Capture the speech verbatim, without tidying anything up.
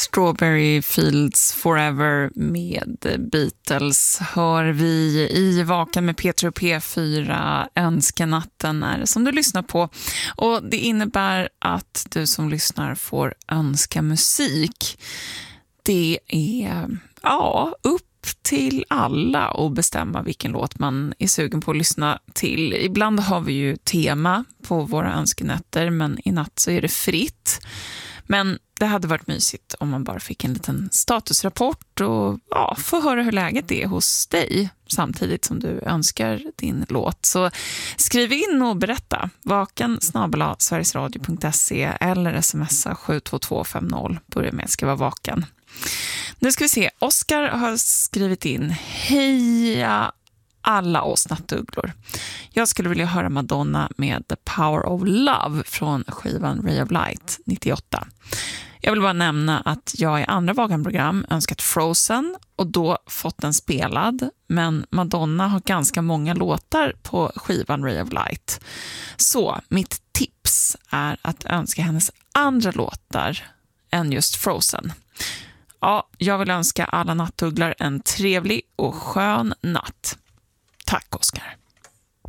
Strawberry Fields Forever med Beatles hör vi i Vaken med Peter och P fyra. Önskenatten är det som du lyssnar på. Och det innebär att du som lyssnar får önska musik. Det är ja, upp till alla att bestämma vilken låt man är sugen på att lyssna till. Ibland har vi ju tema på våra önskenätter, men i natt så är det fritt. Men det hade varit mysigt om man bara fick en liten statusrapport och ja, få höra hur läget är hos dig samtidigt som du önskar din låt. Så skriv in och berätta. Vaken snabel-a sverigesradio punkt se eller smsa sju två två fem noll. Börja med att skriva vaken. Nu ska vi se. Oskar har skrivit in: heja alla oss nattugglor. Jag skulle vilja höra Madonna med The Power of Love från skivan Ray of Light nittioåtta. Jag vill bara nämna att jag i andra Vagan-program önskat Frozen och då fått den spelad, men Madonna har ganska många låtar på skivan Ray of Light. Så mitt tips är att önska hennes andra låtar än just Frozen. Ja, jag vill önska alla nattugglar en trevlig och skön natt. Tack, Oskar.